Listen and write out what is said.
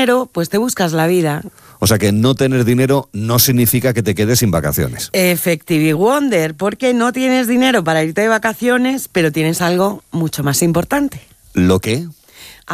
dinero, pues te buscas la vida. O sea que no tener dinero no significa que te quedes sin vacaciones. Effective Wonder, porque no tienes dinero para irte de vacaciones, pero tienes algo mucho más importante. ¿Lo qué?